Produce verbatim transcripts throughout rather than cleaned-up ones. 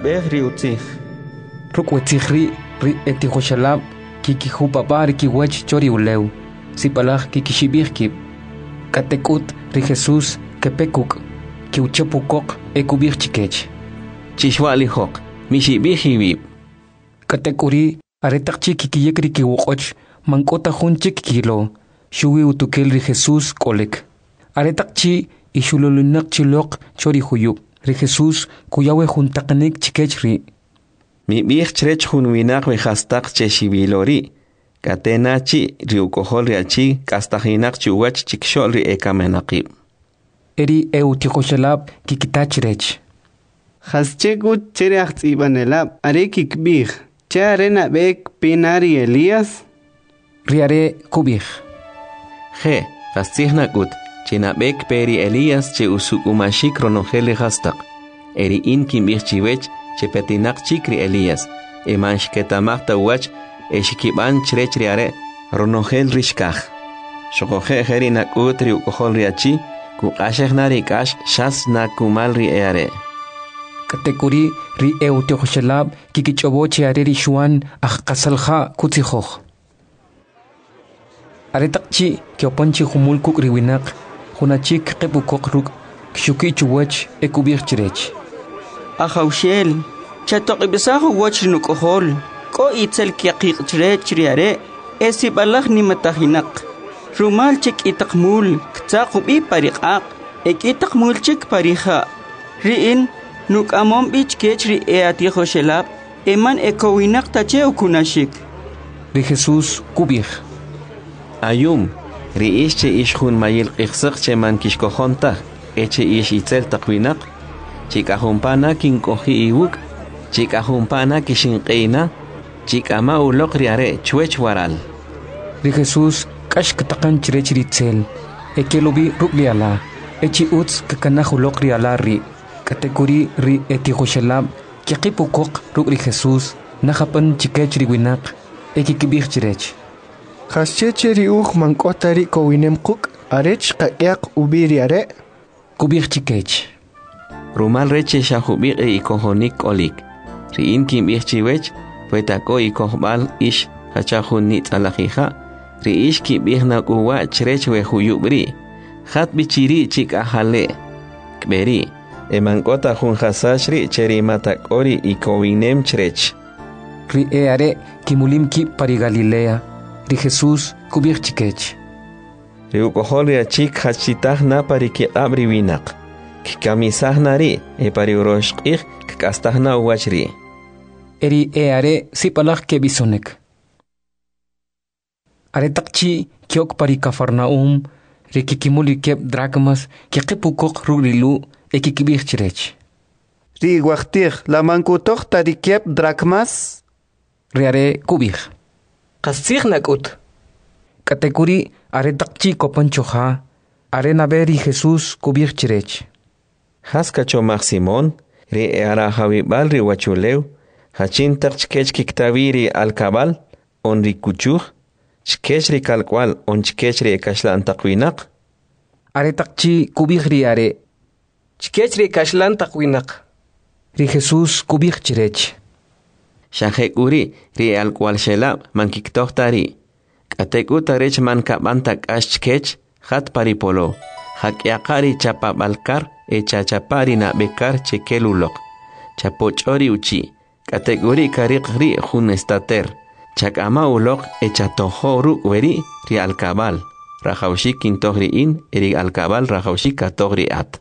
beh ri utzih. Ruk wetzih ri ri etihoshalab kiki hupapar ki wech chori uleu. Sipalaj kiki shibih kip. Katekut ri Jesús kepekuk ki uchepukok ekubih chikech. Chishwali hok mi shibih hibib. Katekuri aretak chiki ki yekri ki wokoch mankota hun chik kilo. Shuwi utukel ri Jesús kolek. Aretak chi ishululunak chilok chori huyub. Ri Jesús kuyawe juntakanek chikech ri. Mi bih chrech hun winak we hastak che shibilori. Katena chi riukohol riachi kastahinak chuwach chikshol ri ekamenaqib. Eri eutihoshalab kikitachrech. Haschegut chereach ibanelab are kikbih. Che arena bek pinari Elías. Riare kubih. Je, hastignagut. Chinabek peri Elías che usukumashik ronogele hastak. Eri in kimbih chiwech che petinak chikri Elías. Emansh ketamachta wach eshikiban chrech riare ronogel rishkaj. Shokoje heri nakut riukohol riachi kukashech narikash shas nakumal ri eare. Katekuri ri eutihoshalab kikichobo chiare ri shuan ajkasalja kutzijoch. Aretakchi kiopanchi humul kuk riwinak hunachik kepukok ruk kshuki chuwach ekubir chirech. Ahaushel, chatok ibisaho wach nukohol, ko itzel kiakik chirech riare, esi balak ni matahinak. Rumal chik itakmul, ktsakubi parikak, ek itakmul chik pariha. Riin, nuk amom bich kech ri eatiho shelab, eman ekowinak tache ukunashik. Ri Jesús kubir. Ayum, riish che ish hun mayil qixsaq che man kishkohonta, eche ish itzel taqwinak, chikahumpana kinkohi iwuk, chikahumpana kishinqeina, chikama ulok riare chwech waral. Ri Jesús kash katakan chirech ritzel, ekelobi rugliala, echi utz kakanahulok riala ri, katekuri ri etihoshalab, kiakipukok ruk ri Jesús, nahapan chikech riwinak, ekikibih chirech. Hascheche riuch mankotari kowinem kuk arech kakyak ubiri are kubir chikech. Rumal reche shahubir e ikohonik olik. Riin kim ich chiwech, puetako ikohbal ish hachahun nit alahija. Riish kim ich nakuwa chrech we huyubri. Hat bichiri chik ahale. Kberi. Emankota hun hasashri cheri matakori ikowinem chrech. Ri e are kimulim ki pari Galilea. Ri Jesús kubir chikech. Riukohol riachik hachitah na pari ki abri winak. Kikamisah nari e pari uroshqih kastah na uwachri. Eri e are sipalak ke bisonek. Are takchi kiok pari Kafarnaum ri kikimuli kep drachmas kikipukok ruglilu e kikibir chirech. Ri wachtih la mankutoch tari kep drachmas. Ri are kubir. Kasih nakut. Katekuri are takchi kopanchoja, are naberi Jesús kubir chirech. Haskacho Simón, ri eara javibal ri wachuleu, hachin takchkech kiktaviri al cabal, on ri kuchuj, chkech ri kalkwal on chkech ri kashlan takwinak. Are takchi kubir ri are. Chkech ri kashlan takwinak. Ri Jesús kubir chirech. Shahekuri ri al kwal shelab man kiktohtari. Katekuta rech man kabantak ashkech hat paripolo. Hakyakari chapa balkar e chachapari na bekar chekelulok. Chapochori uchi. Kategori karikri hun estater. Chakama ulok e chatohoru weri ri al kabal. Rajaushik kintohri in eri al kabal rajaushik katogri at.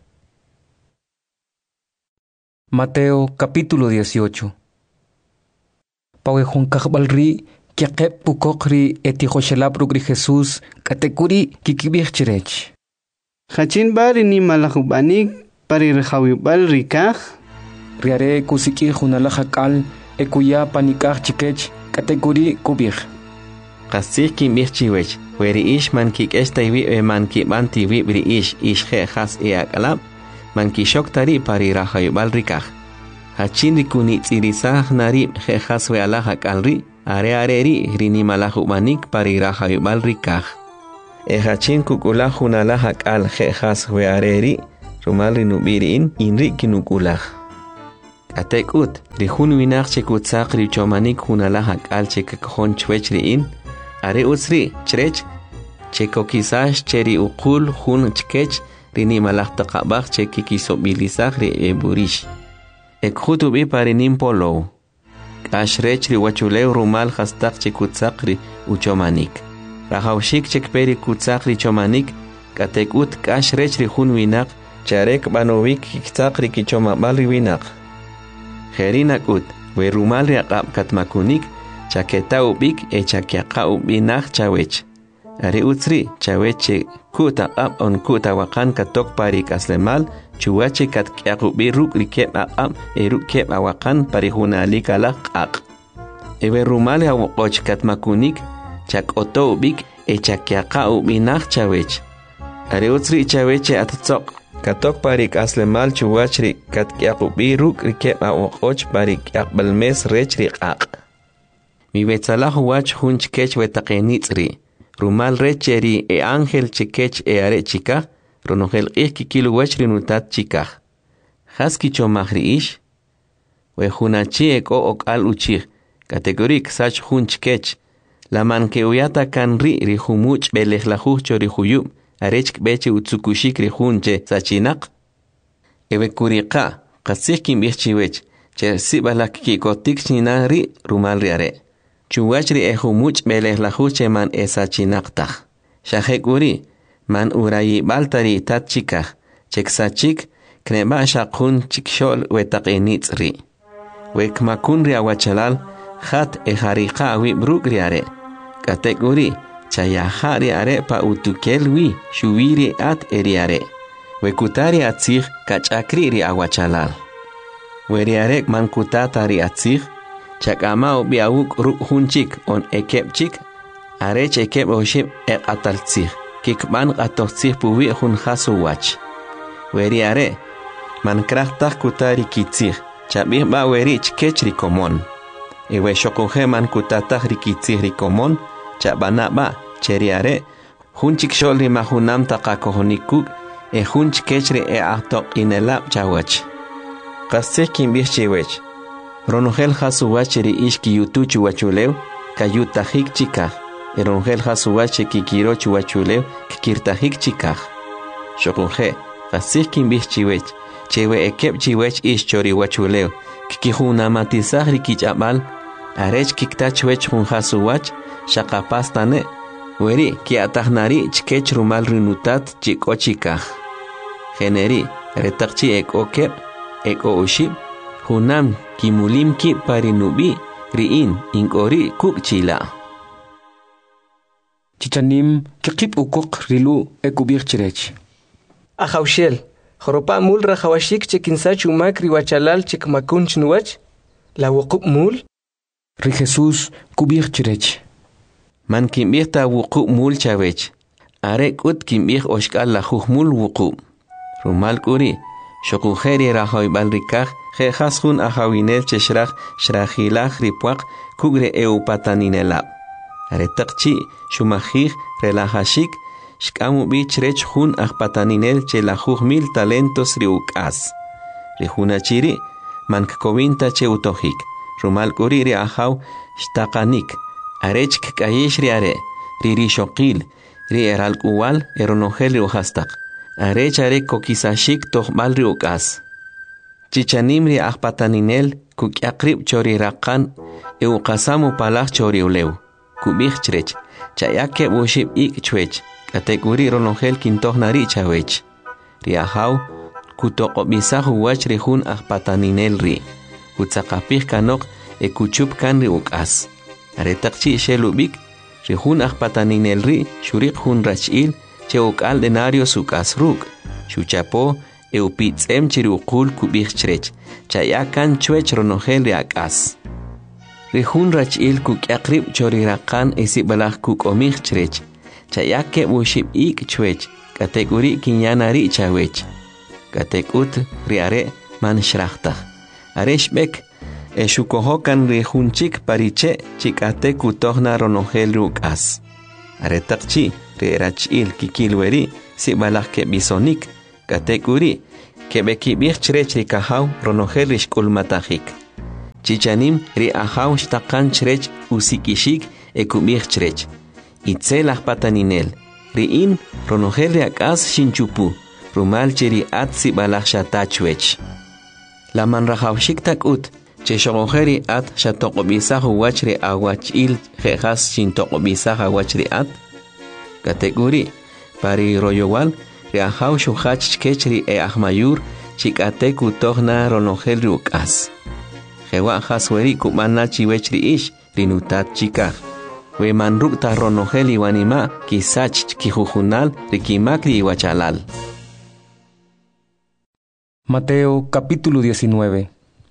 Mateo capítulo dieciocho. Pawehun kakbalri, kiakep pukokri etihoshalab rugri Jesús, katekuri kikibir chirech. Hachin bari ni malahubanik pari rejawibal rikaj. Riare kusiki hunalahakal, ekuya panikaj chikech, katekuri kubir. Kasih kimbir chiwech, weri ish man kik estaiwi e man kibanti wibri ish ish he has e akalab, man kishok tari pari rajawibal rikaj. Hachin rikuni tsirisah nari he haswe alahak alri, are areri rini malahubanik pari rajawibal rikaj. E hachin kukulah hunalahak al he haswe areri, rumal rinubiriin inri kinukulah. Atekut, rihun winak chekutzak richomanik hunalaha kal chekakon chwech riin, are usri, chrech, chekokisash cheri ukul hun chkech, rini malak takabak chekikisobilisak ri eburish. Ekhutubi parinim polo. Kashrech ri wachuleu rumal hastak chekutzak ri uchomanik. Rahawshik chekperi kutzak richomanik, katekut kashrech ri hun winak, charek banovik kiktzak ri kichomabal ri winak. Herinak ut, we rumal riaqab katmakunik, chaketa ubik e chakiaqa ubinak chawech. Ari utsri, chaweche kuta ab on kuta wakan katok parik aslemal, chuwache kat kiaqubi ruk rikep ab e rukep awakan parihunalik alak ak. Ewe rumal riaqoch katmakunik, chak oto ubik e chakiaqa ubinak chawech. Ari utsri chaweche atatsok. Katok parik aslemal chuwachri kat kiaqubi ruk rikep awoqoch parik kiaqbalmes rech riqaq. Mi betsalah wach hun chkech wetaqenitzri. Rumal recheri e ángel chkech e are chika, ronogel ik kikilu wachri nutat chika. Haski chomahri ish. We hunachi eko ok al uchir. Kategorik sach hun chkech. La man que uyata kan ri rihumuch belejlahuch chorihuyub. Arech beche utsukushik rihunche sachinak. Ewe kuriqa, qasihkim bihchiwech, che sibalak kikotik chinari rumal riare. Chuwachri ehumuch belejlahuche man esachinaqtaq. Shahekuri, man urayi baltari tat chikaj, cheksachik, kneba shaqun chikshol wetaqenitzri. Wekmakun riawachalal, hat ehariqa awib ruk riare. Katekuri, chayahari are pa utukelwi shuwiri at eriare. Wekutari atzig kachakri ri awachalal. Weriarek man kutatari atzig, chakama ubi awuk ruk hunchik on ekepchik, arech ekep oshib ek ataltzig, kikban atotzig puwi hun hasu wach. Weriare, man krachtak kutari kitzig, chabih ba weri chkech rikomon. Ewe shokoje man kutatak rikitzig rikomon, chabanaba cheriare hunchik sholri mahunam taqakohonikuk e hunch kechri e ahtok inelab chawach qasih kimbihchiwech ronogel hasuwachri ishki yutuchu wachulew kayutahik chikaj e ronogel hasuwachi kikirochu wachulew kikirtahik chikaj shokunje qasih kimbihchiwech chewe ekep chiwech ish chori wachulew kikihunamatizahri kich'abal arech kiktachwech hun hasuwach shaqapastane weri ki atahnari chkech rumal rinutat chikochikaj generi retaqchi ekokep eko ushib hunam kimulimki parinubi riin inkori kukchila Chichanim kikip ukok rilu ekubir chirech Ajaushel Joropa mul rajawashik chekinsach umak riwachalal chikmakun chnuwach la wuqub mul Ri Jesús kubir chirech Man kimbih ta wuqub mul chawech. Arek ut kimbih oshkal la mul wuqub. Rumal kuri. Shokujeri rahoy balrikaj. Je hasun ahawinel cheshraj. Shrajilaj ripuak. Kugre eu pataninelab. Aretakchi. Shumajij relajashik. Shkamu bichrech hun ah pataninel che la mil talentos riukas. Rijunachiri. Man kkovinta che utohik. Rumal kuri ri ahaw. Shtakanik. Arech kayish riare, riri shokil, ri eral uwal, eronogel riuhastak. Arech arek kokisashik tohbal riukas. Chichanim ri ahpataninel, kukiakrib chori rakan, eukasamu palach chori uleu. Kubich chrech, chayake bushib ik chwech, kateguri ronogel kintohnari chawech. Riahaw, kutokobisahu wach rihun ahpataninel ri. Kutsakapih kanok, e kuchup kan riukas. Aretakchi shelubik, rihun ahpataninel ri, shurik hun rachil, che ukal denario sukas ruk, shuchapo, eupitzem chiriukul kubich chrech, chayakan chwech ronogel riakas. Rihun rachil kukiakrib chorirakan esibalach kukomich chrech, chayake bushib ik chwech, kateguri kinyanari chawech. Katekut riare man shrachta. Areshbek, e shukohokan rihunchik pariche chikate kutohna ronogel rukas. Aretakchi re rachil kikilweri si balak ke bisonik katekuri kebeki bir chrech ri kahaw ronogel rish kulmatajik. Chichanim ri ahaw shtaqan chrech usikishik ekubir chrech. Itzel paninel. Ri in ronogel ri akas shinchupu. Rumal cheri atsi balach shatachwech. La man rahawshik takut. Che shogojeri at shatokobisah wachri awachil jejas chintokobisah awachri at. Kategori pari royowal ri ahaw shuhach kechri e ahmayur chikate kutohna ronogel rukas. Jewa hasweri kumana chiwechri ish rinutat chikah. We manruk ta ronogel iwanima kisach kijujunal rikimakri iwachalal. Mateo capítulo diecinueve.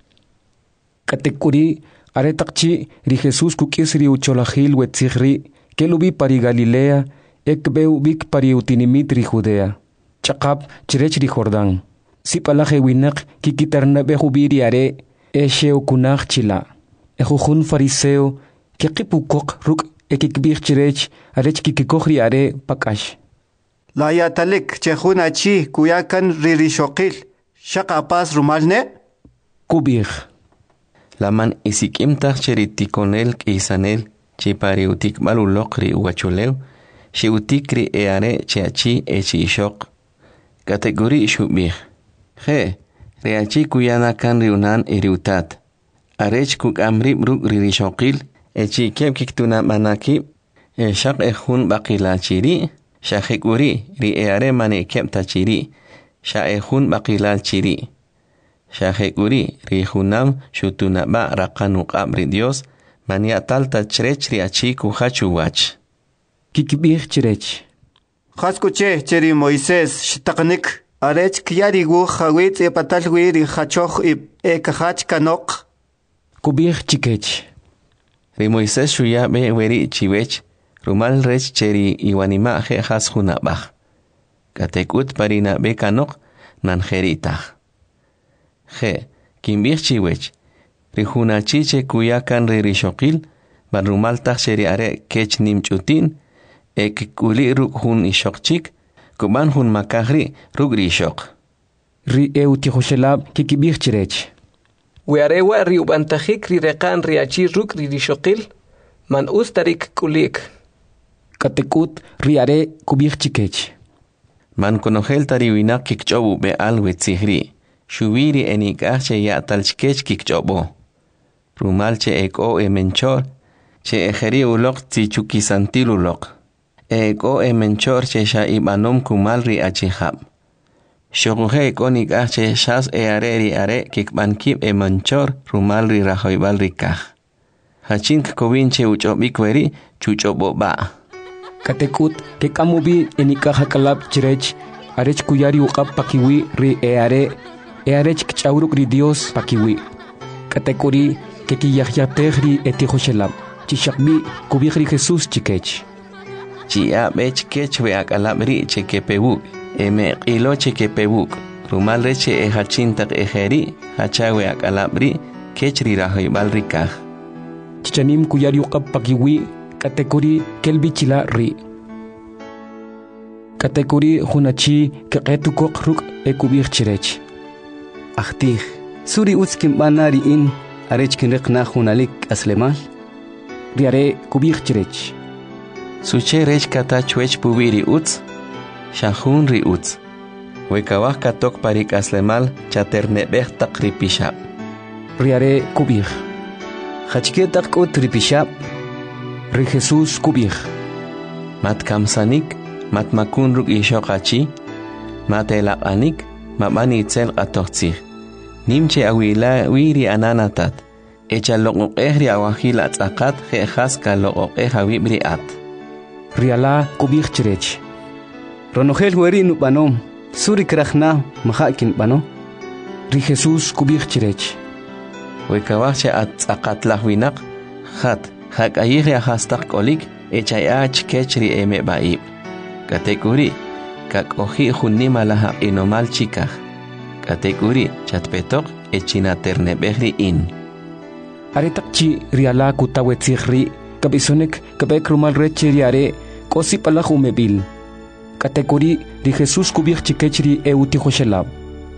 Katekuri aretakchi ri Jesús kukisri ucholahil wetzihri kelubi pari Galilea ekbeu bik pari utinimit ri Judea. Chakap chirech ri Jordán. Sipalaje winak kikitarnabe hubiri are esheo kunach chila. Ejujun fariseo kekipukok ruk ekikbir chirech arech kikikohri are pakash. La yatalik chejuna chi kuyakan ririshokil. Shaka pas rumalne? Kubir. La man isikim tacheritikonel kisanel chipari utik malulokri uachuleu shi utikri eare chiachi echi ishok. Kategori shubir. He, reachi kuyana kan riunan iriutat. Arech kuk amri bruk ririshokil echi kep kiktuna manaki eshak ehun bakila chiri shahekuri ri eare mane kep tachiri. Shaehun bakilal chiri. Shahekuri rihunam shutunaba rakanuk abri Dios mania talta chrech riachi kuhachu wach. Kikibir chirech. Khaskuche cheri Moisés shtaqnik arech kyarigu khawit e patalwi ri khachoch e khach kanok. Kubir chikech. Ri Moisés shuya be weri chiwech rumal rech cheri iwanima he has hunabah. Katekut parina bekanok nanjerita. He, kimbir chiwech. Rijuna chiche kuyakan ririshokil, barumal tacheri are kech nimchutin, ek kuli ruk hun ishokchik, kuban hun makahri ruk rishok. Ri eutihoshelab kikibir chirech. Wearewa ri ubantajik ri rekan riachi ruk ririshokil, man ustarik kulik. Katekut ri are kubir chikech. Man konogel tariwinak kikchobu be alwetzihri. Shubiri enikache ya talchkech kikchobo. Rumalche eko e menchor. Che ejeri ulok tichuki santil ulok. Eko e menchor che sha ibanom kumalri achihab. Shoguhe eko nikache shas e areri are kikbankib e menchor rumalri rahoibal rikah. Hachink kovinche uchobikweri chuchobo ba. Katekut ke kamubi enikaha kalab chirech arech kuyari uqab pakiwi ri eare earech kchauruk ri Dios pakiwi. Katekuri ke kiyahyatehri etihoshelab chishakbi kubihri Jesús chikech. Chia bech kech we akalabri chekepebuk eme qilo chekepebuk rumal reche e hachintak ejeri hachawe akalabri kech ri rahoibal rikah. Chichanim kuyari uqab pakiwi Katekuri kelbichila ri. Katekuri hunachi keqetukok ruk ekubir chirech. Ahtih, suri utskim banari in arech kinrekna hunalik aslemal. Riare kubir chirech. Suche rech kata chwech pubiri uts, shahun ri uts. Wekawah katok parik aslemal chaternebeh tak ripishab. Riare kubir. Hachketak ut ripishab. Ri Jesús kubir. Mat kamsanik, mat makun ruk ishokachi, mat elaqanik, mabani itzel qatochtzih. Nimche awila wiri ananatat. Echa loqoqehri awahil atzaqat jejas ka loqoqeh awibri at. Riala kubir chirech. Ronogel weri nubanom, suri krachna mahakin bano. Ri Jesús kubir chirech. Wekawache atzaqat lahwinak, khat. Hak ayih ya hastak kolik echayach kechri eme baib. Kategori kakohi junni malaha inomal chikah. Kategori chatpetok echina ternebehri in. Aretakchi riala kutawetzihri kabisonek kabek rumal recheriare kosi palajumebil. Kategori ri Jesús kubir chikechri eutihoshelab.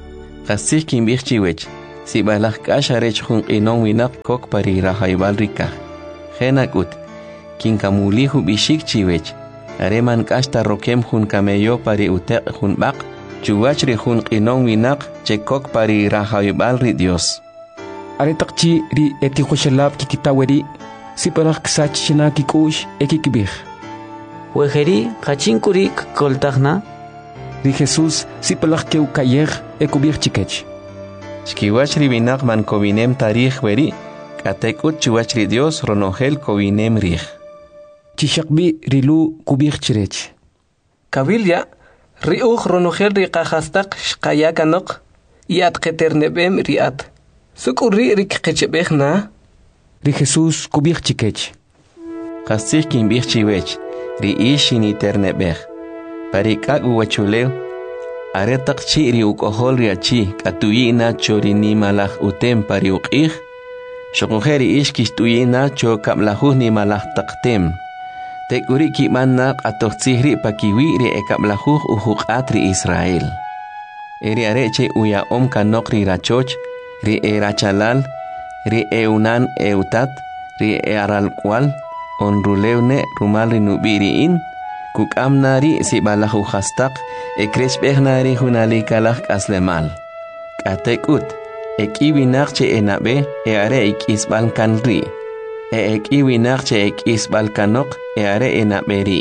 Qasih kinbih chiwech, si balak kash arech hun inon winak kok pari rahaybal rikah. Genakut, kinkamulihu bishik chiwech, areman kashta rokem hun kameyo pari utek hun bak, chuwachri hun inon winak chekok pari rahaybal ri Dios. Aretakchi ri etihoshalab kikitaweri, si balak ksach shina kikush ekikibih. Wejeri, kachinkuri koltagna. Ri Jesús si balak keu kayer ekubih chikech. Chkiwachri winak man kovinem tarih weri, katekut chuwachri Dios ronogel kovinem rih. Chishakbi rilu kubih chirech. Kabilya, riuj ronogel riqahastak shkayakanok, yat keternebem riat. Sukuri rikqechebeh na. Ri Jesús kubih chikech. Qasih kinbih chiwech, ri ishi ni ternebeh. Parikak uwachuleu, aretak chi ri ukohol riachi, katuyina chorini malach utem pari uqih, shokujeri ishkish tuyina cho kablahuh ni malach taktem. Tekuri kimannak atohtsihri pakiwi ri ekablahuh uhuqat ri Israel. Eri areche uya om kanok ri rachoch, ri e rachalal, ri eunan eutat, ri e aralkwal, onruleune rumal ri nubiriin, kukamnari si balahu hastak, e krespechnari hunalikalak aslemal. Katekut, ek iwinakche enabe, e are ek isbalkan ri. E ek iwinakche ek isbalkanok, e are enaberi.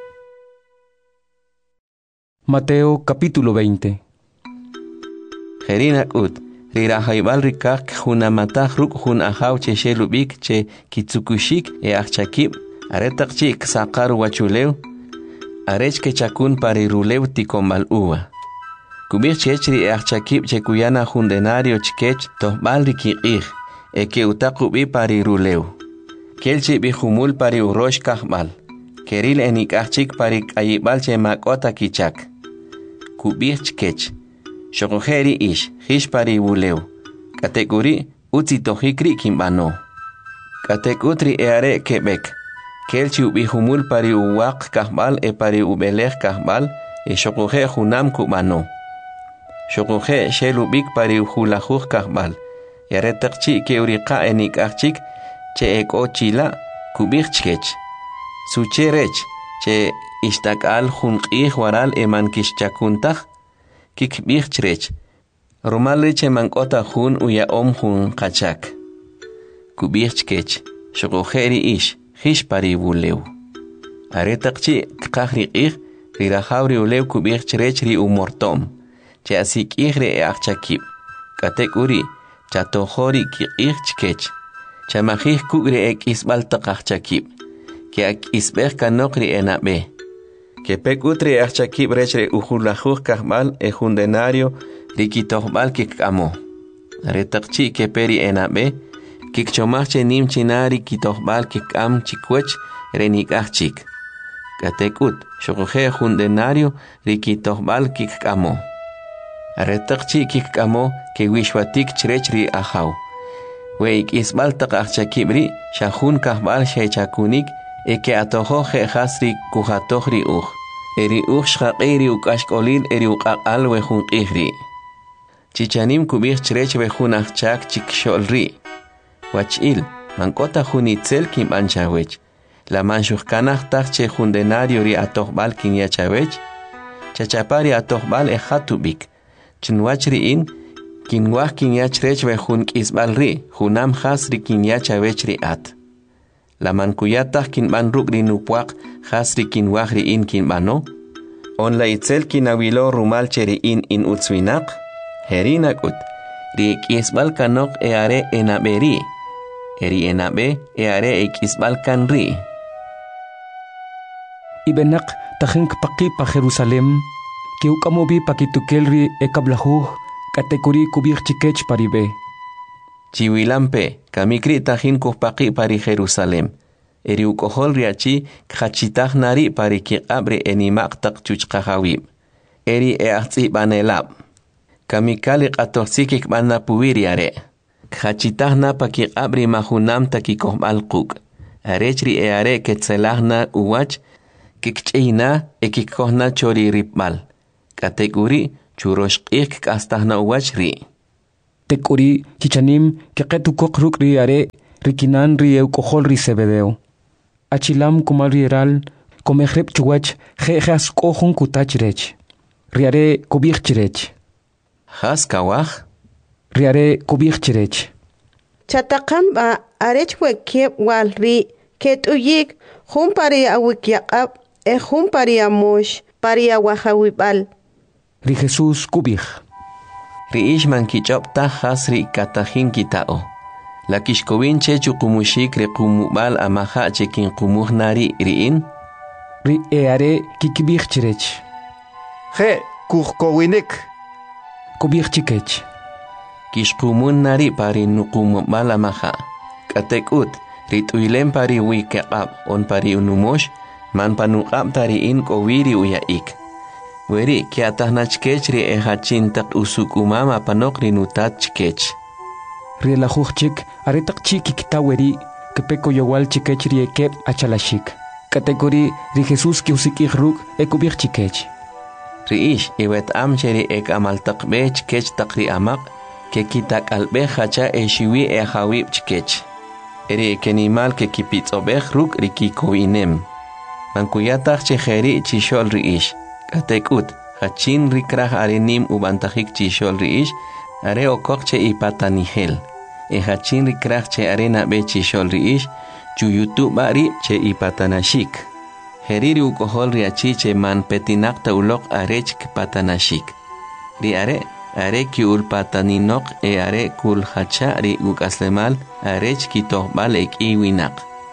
Mateo capítulo veinte. Jerinakut, rirahaibal rikak hunamatah ruk hun ahaw che shelubik che kitsukushik e achakib, aretak chik sakar wachuleu, arech que chakun pari rulew tikombal uwa. Kubir chechri e achakib che kuyana hundenario chikech tohbal rikikih, e que utakubi pari rulew. Kelchi bihumul pari urosh kahbal, keril enik achik pari kayibal che makota kichak. Kubir chikech, shokojeri ish, hish pari wulew. Kategori utzi tohikri kimbano. Kategutri e are kebek. Kelchi ubihumul pari uwak kahbal e pari ubelech kahbal e shokoje hunam kubano. Shokoje shelubik pari uhulajuj kahbal. Yaretakchi ke uriqa enik achik che eko chila kubich chkech. Sucherech che ishtakal hunqih waral eman kishchakuntah kik bichrech. Romale che mankota hun uya om hun kachak. Kubich chkech. Shokojeri ish. Hish pari wulew. Aretakchi kakri ih, rirahavri ulew kubir chirech ri umortom. Che asik ih re e achakib. Katek uri, chatohori ki ih chkech. Chamahih kugri ek isbal takachakib. Ke ak isbeh kanok ri enabe. Ke pek utri achakib rech re uhulajuj kahbal e hundenario ri kitohbal kikamo. Aretakchi ke peri enabe. Kik chomache nim chinari kitohbal kik am chikwech renik achik. Katekut, shokoje hundenario rikitohbal kik amo. Aretakchi kik amo ke wishwatik chrech ri ahaw. Weik isbal tak achakibri shahun kahbal shechakunik eke atoho je hasri kuhatohri uj. Eri uj shaqiri ukashkolin eri uqaqal wehun qihri. Chichanim kubich chrech wehun achak chik sholri. Wachil, mankota junitzel kim anchawech. La manchukanah tache jundenario ri atohbal kin yachawech. Chachapari atohbal e hatubik. Chinwachri in, kinwah kin yachrech we jun kisbal ri, junam hasri kin yachawech ri at. La mankuyatah kin banruk ri nupuak, hasri kin wahri in kin bano. On la itzel kin awilo rumal cheri in in utzwinak. Herinakut, ri kisbal kanok e are enaberi. Eri enabe e are e kisbal kan ri. Ibenak tahin paki pa Jerusalem, que ukamobi pakitukelri e kablahu, katekuri kubir chikech paribe. Chiwilampe, kamikri tahin kupaki pari Jerusalem. Eri ukohol riachi kachitah nari pari kiabre enimak tak chuchkahawib. Eri e ahzi banelab. Kamikali katosikik bana puwiri are. Khachitahna paki abri mahunam takikoh malquk. Arechri e are ketzelahna uwach, kikchina e kikohna chori ripmal. Kateguri churoshq'ik k'astahna uwach ri. Tekuri chichanim keqetukoq ruk ri are rikinan ri eukohol ri Zebedeo. Achilam kumal ri eral komehrep chuwach jejas kohun kutachrech. Riare kubirchirech. Has kawaj? Riare kubirchirech. Chatakamba arech wekep wal ri ket uyik hum pari awikyaqab e hum pari amosh pari awahawibal. Ri Jesús kubij. Ri ishman kichopta has ri katajin kitao. La kishkowin che chukumushik ri kumubal amaha chekin kumuh nari riin. Ri eare kikibirchirech. Je kuhkowinik. Kubirchikech. Kishkumun nari pari nukumubal amaha. Katekut rituilen pari wikaqab on pari unumosh man panuqab tariin kowiri uyaik. Weri kiatahnachkech ri ehachintak usukumama panok rinutat chkech. Ri la hujchik aretak chiki kitaweri kepeko yowal chikech ri ekep achalashik. Kategori ri Jesús ki usikih ruk ekubir chikech. Ri ish iwet amcheri ek amaltak bech kech takri amak ke kitak albe hacha eshiwi e hawib chkech. Eri ekenimal ke kipitsobeh ruk ri kikowinem. Mankuyatach chejeri chishol ri ish. Katekut, hachin rikrah arenim ubantajik chishol riish, are okokche ipatanihel. E hachin rikrah che arena be chishol riish, chuyutu bari che ipatanashik. Heriri ukohol riachi che man petinakta ulok arech patanashik. Ri are, are ki ulpataninok e are kul hacha ri ukaslemal arech kitohbal ek iwinak.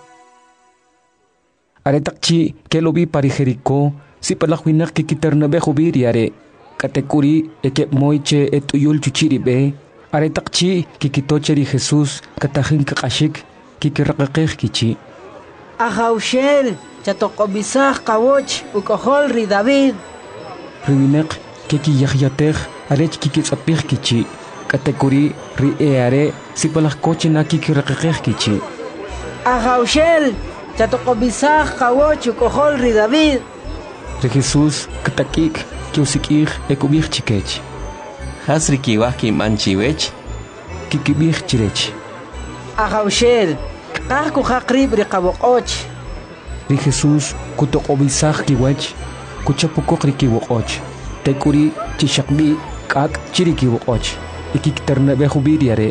Are takchi kelobi pari Jericó. Si palakwinak kikitarna be hubiri are katekuri ekep moiche etuyul chuchiri be are takchi kikitocheri Jesús katajin kakashik kikiraqaqej kichi. Ajaushel chatokobisaj kawoch ukohol ri David. Riwinek kiki yahyatej arech kikitsapij kichi katekuri ri e are si palakkoche na kikiraqaqej kichi. Ajaushel chatokobisaj kawoch ukohol ri David. Ri Jesús katakik kiusikij ekubij chikech. Hasri kiwah kimanchiwech kikibij chirech. Ajaushel qahku haqrib ri qawoqoch. Ri Jesús kutokobisaj kiwech kuchapukok ri kiwoqoch. Tekuri chishakbi kak chiri kiwoqoch. Ikiktarnabe jubiriare.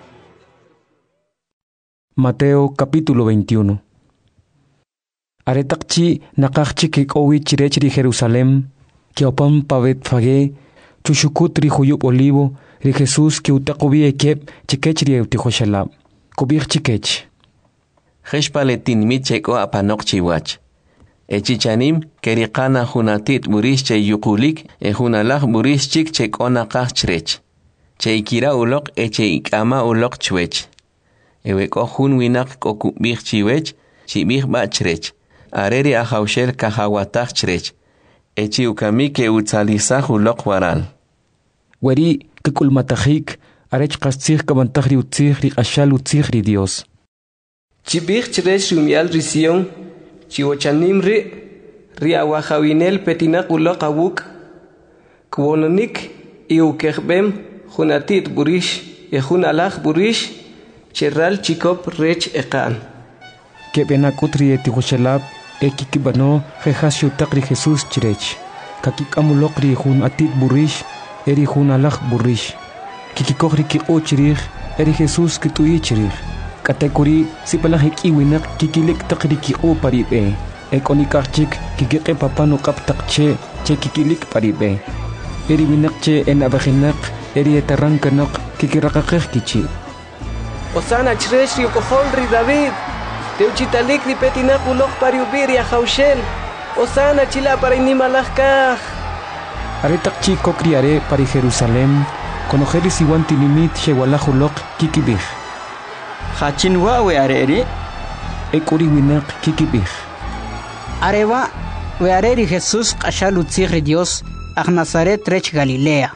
Mateo capítulo veintiuno. Aretakchi nakakchi ke owi chirechri Jerusalem, que opan pavet fage, chushukut ri huyup olivo, ri Jesús que utakobi ekep chikechri eutihoshalab, kubir chikech. Jeshpaletin micheko apanok chiwach. Echichanim kerikana hunatit burish che yukulik e hunalach burish chik chekona kachrech. Che ikira ulok e che ikama ulok chwech. Eweko hun winak kokubir chiwech, chibir bachrech. Areri ajaushel kahawataj chrech. Echi ukami ke utzalizaj ulok waral. Weri kekulmatajik arech kastzij kabantaj ri utzij ri ashal utzij ri Dios. Chibij chrech rumial risión, chiwochanim ri, ri awajawinel petinak ulok awuk, kwononik iukejbem junatit burish, e junalaj burish, cherral chikop rech ekan. Que benakutri etihoshalab ekikibano jehasio takri Jesús chirech. Kakikamulokri jun atit burish, eri jun alaj burish. Kikikokri ki o chirich, eri Jesús kitui chirich. Katekuri sipalajik iwinak kikilik takri ki o paribe. Ekonikachik kikike papano kap takche che kikilik paribe. Eri winakche en abajinak, eri etarrankanak kikirakakej kichi. Osana chrech yukohol ri David. Teuchitalik ni petinak ulok pariubiri a Jaushel. Osana chila para inimalajkaj. Aretak chico criaré para Jerusalén. Conojeris iguan tinimit shewalajulok kikibij. Hachinwa we areri. Ekuri winak kikibij. Areva we areri Jesús kashalutzigri Dios a Nazaret rech Galilea.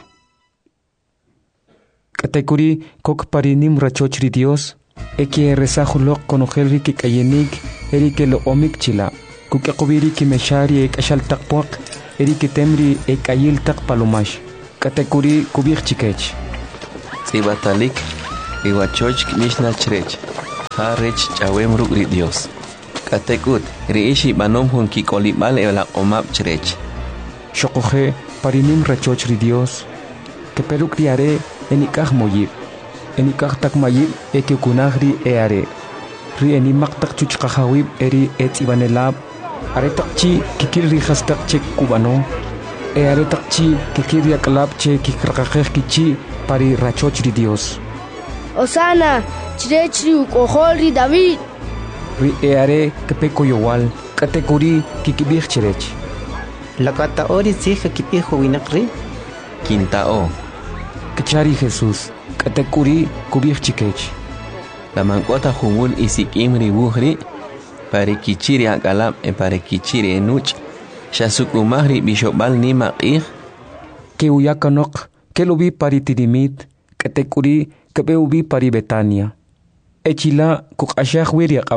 Katekuri kok parinim rachochri Dios. Eki rezajulok conojerri ki kayenik eri ke lo omik chila. Kukakubiri ki meshari ek ashal takpuak eri ke temri ek ayil tak palomash. katekuri kubih chikech. Tsibatalik, riwachoch mishna chrech. Ha rech chawem ruk ri Dios. Katekut, riishi banom hun kikolibal ela omap chrech. Shokoje parinim rachoch ri Dios. Keperuk riare enikah moyib. Enikah tak mayib ekikunah ri eare. Ri enimak tak chuchkahawib eri et ibanelab. Are takchi kikir ri hastak chek kubano. E are takchi kikir yakalab che kikrakakeh kichi pari rachoch ri Dios. Osana, chrech ri ukohol ri David. Ri eare kepeko yowal katekuri kikibih chrech. Lakata ori zika kipijo winakri. Quintao. Kachari Jesús katekuri kubih chikech. La mancota jungul isikim ri buhri. Pare kichiri akalab e pare kichiri enuch. Shasukumahri bishobal ni maqih. Que uyakanok que lo vi pari tidimit katekuri que ubi pari Betania. Echila kukashah wiriakap.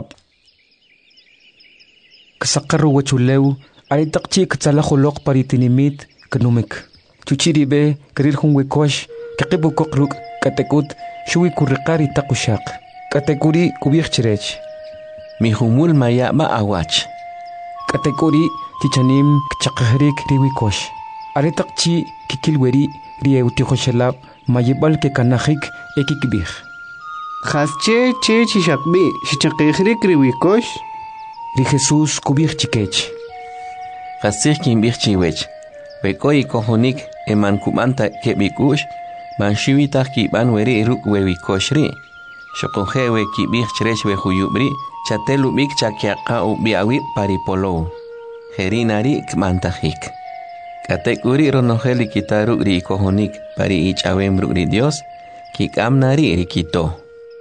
Kasakaru wachuleu aritakchi katsalahulok pari tinimit kanumik. Chuchiribe karir hunwekosh kakibu kokruk katekut shui kurikari takushak. Katekuri kubih chirech. Mi humul maya ma awach. Katekuri chichanim kchakahrik riwikosh. Aritakchi kikilweri rieutikoshalab mayibal ke kanahik ekikibih. Khasche che chishakbi shichakihrik riwikosh. Ri Jesús kubih chikech. Khasich kimbih chiwech. Bekoi kohonik eman kumanta kebikush. Man shiwitah kiban weri ruk wewikoshri. Shokohewe kibih chrech we huyubri. Chatelu bik chakiaka ubiawi paripolo. Herinari kmantahik. Katekuri ronoheli kitaru ri kohonik pari ichawem ri Dios. Kikamnari rikito.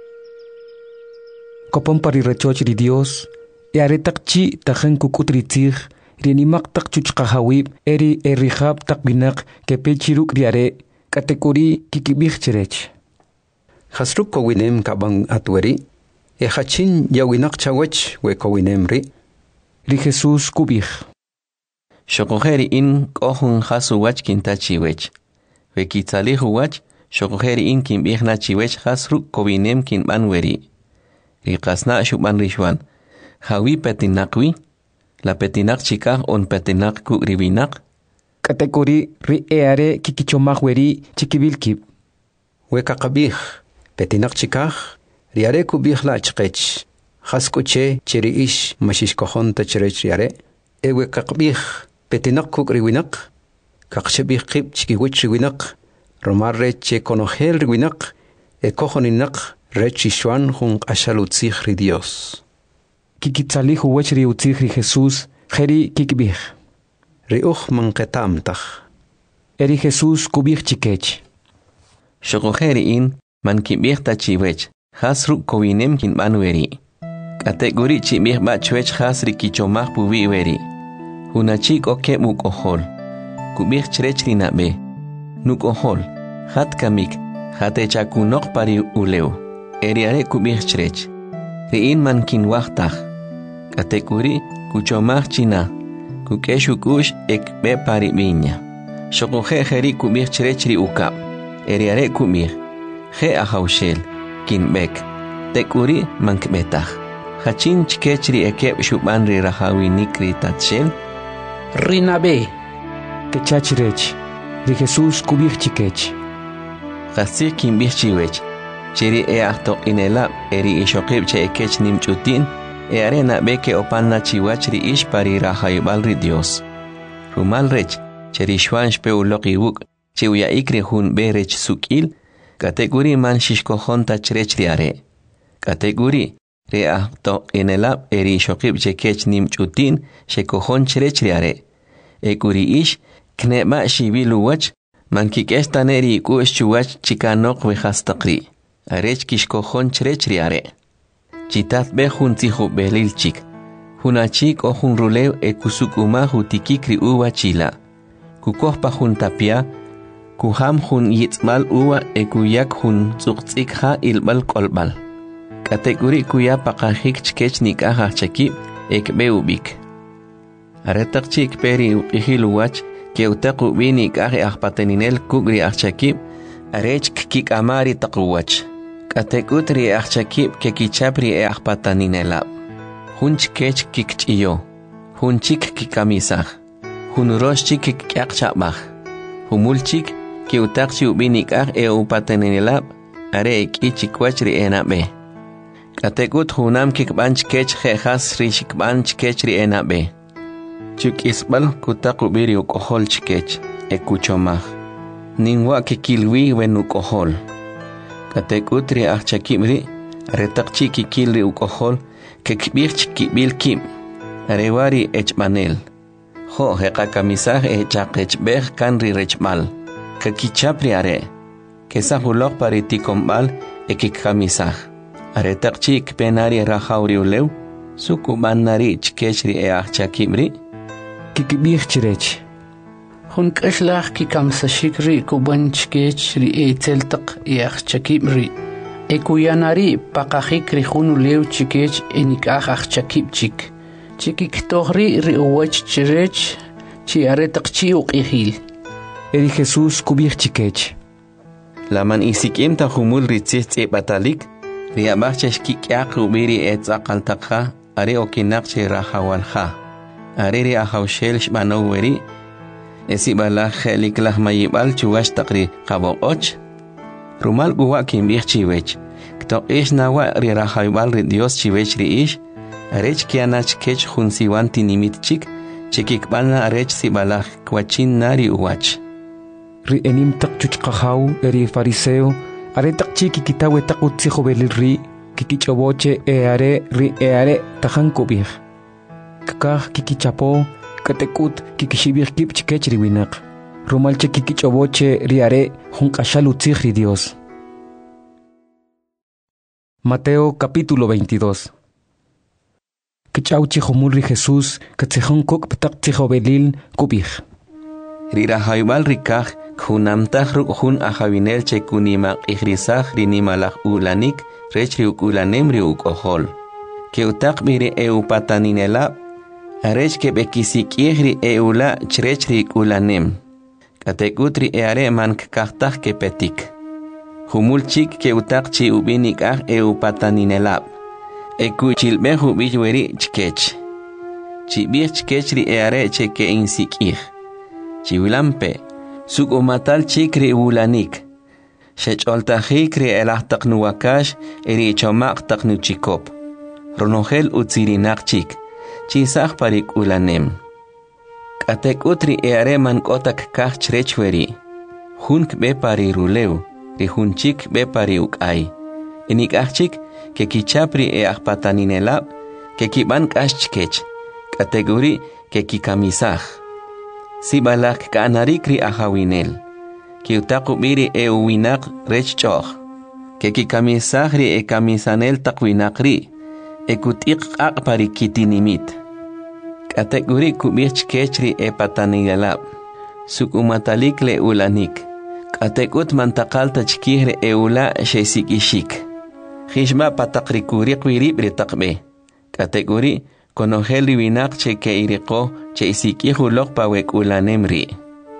Kopon pari rachoch ri Dios. E aretakchi tajen kukutritzig. Rinimak tak chuchkahawib eri erihab tak binak kepechiruk riare. Katekuri kikibih chrech. Hasruk kowinem kabang atweri. E hachin yawinak chawech we kowinemri. Ri Jesús kubih. Shokoheri in kohun hasu wach kintachiwech. We kitzalihu wach, shokoheri in kimbih na chiwech hasruk kowinem kinban weri. Ri kasna shuban rishwan. Hawi petinakwi. La petinak chikah on petinak ku ribinak. Katekuri ri eare kikichomah weri chikibilkib. We kakabih. Petinak chikah. Riare kubih la chkech. Haskuche chiri ish mashish kohon ta chirech riare. Ewe kakbih petinak kuk riwinak. Kakshebih kib chikiwich riwinak. Romarre che konohel riwinak. E kohoninak rechishwan hun ashalutzich ri Dios. Kikitzalihu wech riutzich ri Jesús. Heri kikbih. Riuch manketamtach. Eri Jesús kubih chikech. Shokoheri in man kibih ta chiwech. Hasruk kowinem kin banweri. Kategori chibih bachwech hasri kichomah puvi weri. Hunachik oke mukohol. Kubih chrech rinabe. Nukohol. Hat kamik. Hate chakunok pari uleu. Eriare kubih chrech. Riin man kin wachtach. Kategori kuchomah china. Kukeshukush ekbe pari viña. Shokohe heri kubih chrech ri ukap. Eriare kubih. He ahaushel. Kinbek. Tekuri mankbetach. Hachin chkechri ekeb shuban ri rahawi nikri tatshel. Rinabe. Kechachrech. Ri Jesús kubih chikech. Hasir kinbih chiwech. Chiri e ahto inela eri ishokib che ekech nimchutin. E arena beke opanna chiwach ri ish pari rahayubal ri Dios. Rumal rech. Cheri shwansh pe ulokibuk. Chiwya ikri hun berech sukil. Kategori man shishkohon ta chrech riare. Kategori re ahto inelab eri shokib chekech nimchutin shekohon chrech riare. Ekuri ish kneba shibilu wach man kikestaneri kush chuwach chikanok vehastakri. Arech kishkohon chrech riare. Chitat be hun tihu belil chik. Hunachik o hun rulew e kusukuma hutikikri uwa chila. Kukohpa hun tapia. Kuham hun yitzmal uwa e kuyak hun tzuktsikha ilbal kolbal. Kategori kuya pakahik chkech nikaha chakib ekbe ubik. Aretak chik peri upihilu wach que utaqu bini k'aj ajpateninel kugri ajchakib arech kik amari taquwach katekut ri ajchakib que kichapri e ajpataninelab hunch kech kikchiyo hunchik kikamisaj hunuroshchik kikyaqchabaj humulchik que utaqchi ubini k'aj e upateninelab are ikichikwach ri enabe katekut hunam kikbanch kech jejas ri shikbanch kech ri enabe chuk isbal kutaqu biri ukohol chikech ekuchomaj ninwa kikilwi wen ukohol katekut ri ajchakibri retaqchi kikilri ukohol kekbich kibil kim arewari echmanel jo heqa kamisaj echaqechbej kanri rechmal kakichapri are kesahulok paritikombal ekikamisaj aretaqchi kpenari rajauri ulew sukubanari chkechri e ajchakibri kikbich chirech hun kashlach kikamsashikri kubanchkechri e teltaq e ajchakibri ekuyanari paqajikri hunu lew chikech enikaj ajchakibchik chikiktohri ri uwach chirech chi aretaqchi uqihil eri Jesús kubich chikech laman isikimta humul ritzitz e batalik riabachech kikyaq ubiri e tzaqaltaqa are okinaqchi rahawalja are ri ahawshel shbanoweri esibala geliklah mayibal chuwash taqri qaboqoch rumal guwa kimbich chiwech kto ish nawa ri rahawal ri Dios chiwech ri ish arech kianach kech hunsiwanti nimitchik chikikbana arech sibala kwachin nari uwach ri enim taq chuchqahaw eri fariseo are taq chiki kitawe taq utzijo belil ri kikichoboche e are ri e are tajan kubich kakaj kikichapo katekut kikishibich kip chikech ri winaq rumalche kikichoboche ri are junqashal utzij ri Dios. Mateo capítulo veintidós. Kichauchi homul ri Jesús katzejon kok ptaq tzijo belil kubich rira haybal rikaj kunamtaj rukjun ajawinel chekunimaq ijrisaj rinimalaj ulanik rech ri ulanem ri ukohol que utaq biri eupataninelab arech que bekisikij ri eula chrech ri ulanem katekut ri eare man kaktaj que petik humulchik que utaq chi ubinik aj eupataninelab ekuchilbej ubijweri chkech chibij chkech ri eare cheke insikij chiwilampe suk umatal chikri ulanik shecholtajik ri elahtaq nuwakash eri chomaq taq nuchikop ronogel utzirinak chik chisaj parik ulanem katekut ri eare man kotak kaj chrechweri junk be pari rulew ri junchik be pari ukay enik ajchik que kichapri e ajpataninelab que kiban kashchkech kategori que kikamisaj sibalak kanarikri ajawinel que utaqu biri e uwinaq rech choq que kikamisajri e kamisanel taqwinaqri e kutiq qaq pari kitinimit kategori kubich kechri e patanilelab sukumatalik le ulanik katekut mantaqalta chkihre e ula shesikishik Hishma patakrikuri kwiribri taqbe kategori konogel riwinak che ke iriko che isiki hulok pawek ulanemri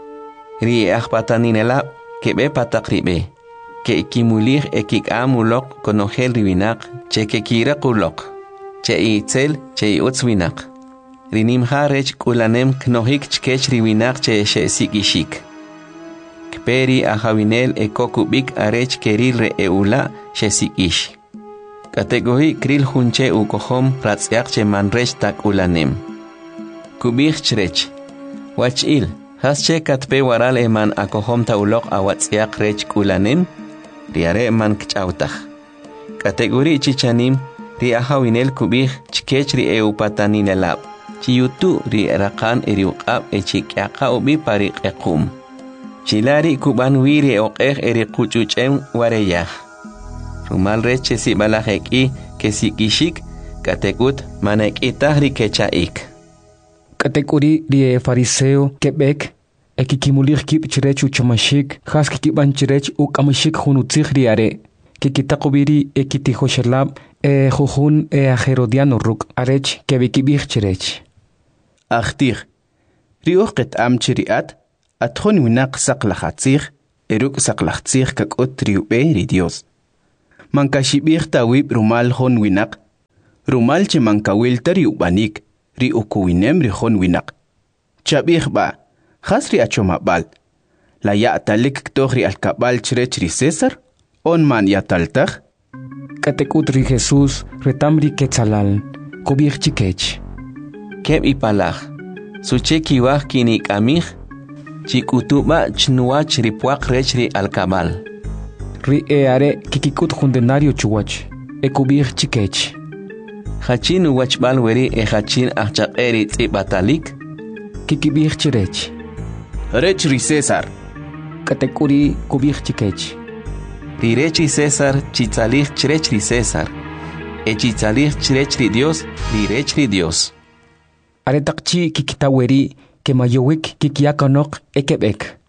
ri ajpataninela ke be patakribe ke ikimulih ekik amulok konogel riwinak che ke kirakulok che itzel che utzwinak rinim harech ulanem knohik chkech riwinak che she sikishik kperi ajawinel ekokubik arech kerilre eula she sikish kategori kril hunche ukohom ratzyak che manrech tak ulanem kubich chrech wachil hasche katpe waral eman akohom taulok awatzyak rech ulanem riare man kchautaj kategori chichanim ri ahawinel kubich chkech ri eupataninelab chiyutu ri raqan eriuqab echikyaqa ubi pari qequm chilari kuban wiri oqej eri quchuchem wareyaj rumal reche si balajeki que si kishik katekut manekitah ri kechaik katekuri ri fariseo kebek ekikimulich kip chirech uchamashik has kikiban chirech ukamashik hunutzig ri are que kitakubiri ekitihoshalab e jujun e ajerodiano ruk arech kebikibich chirech achtih ri uqet am chiriat atjon winak saqlahatzig, eruk saqlahatzig kakot riuberi Dios. Mankashibir tawib rumal hon winak, rumal che mankawil tariubanik, ri ukuwinem ri hon winak. Chabir ba, khasri achomabal. La ya talik ktohri alkabal chrech ri César, on man ya taltag. Katekut ri Jesús retamri quetzalal, kubir chikech. Keb ipalaj, suche kiwaj kinik amij, chikutuba chnuach ripuak rech ri alkabal. Ri eare kikikut jundenario chuwach, e kubir chikech. Hachin uwachbal weri e hachin achaqeri tzibatalik, kikibir chirech. Rech ri César. Katekuri kubir chikech. Ri rech ri César chitzalij chrech ri César. E chitzalij chrech ri Dios, ri rech ri Dios. Aretakchi kikitaweri ke mayowik kikiakanok ekebek.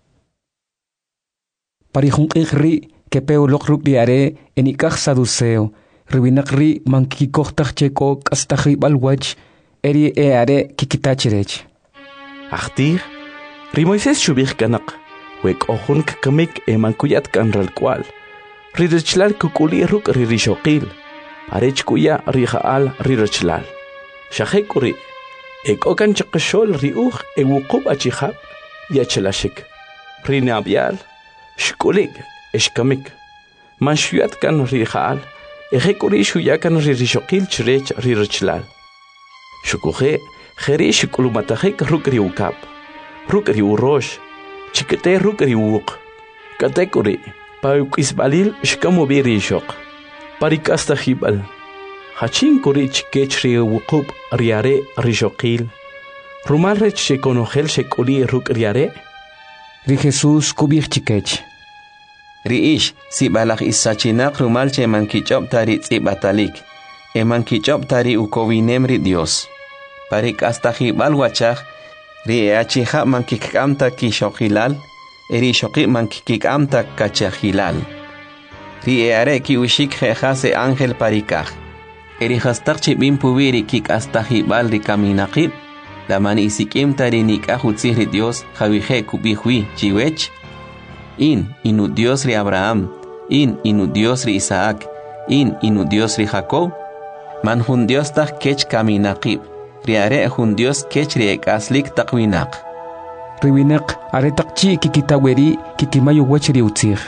Parijunqij ri ke peolok rukdiare enikaj saduceo. Riwinak ri mankikikohtaj cheko kastaji balwach eri eare kikitachirech. Achtir, ri Moisés shubij kanak, wek ohun kakamik e mankuyat kanral kwal. Ri rechlal kukuli ruk ri rishokil, arech kuya ri jaal ri rechlal. Shahekuri, ek okan chakashol ri uj e wukub achihab, yachelashik. Ri nabial, shkulig, eshkamik. Manshuyat kan ri jaal, ejekuri shuyakan ri rishokil chrech ri rechlal. Shukuje, Jeri shikulumatajek ruk ri ukap, ruk ri urosh, chikete ruk ri uk. Katekuri, paukisbalil shkamobi ri shok. Parikasta hibal. Hachin kuri chikech ri ukub riare ri shokil. Rumalre shekonogel shekuli ruk riare. Ri Jesús kubir chikech. Ri ish, si balak isachinak rumal che mankichop tari tzibatalik. E mankichop tari ukowinem ri Dios. Parik hasta hibal wachaj, ri eachija mankikamta kishokilal, eri shoki mankikamta kachajilal. Ri eare ki ushik jejase ángel parikaj. Eri hastak chibim pubiri kik hasta hibal ri kaminakib, la mani isikimta ri nikajutzi ri Dios javije kubihui chiwech. In, inu Dios ri Abraham, in, inu Dios ri Isaac, in, inu Dios ri Jacob, man hun Dios tak kech kaminakib. Riare hun Dios kech riek aslik takwinak. Riwinak aretakchi kikitaweri kikimayo wach riutzir.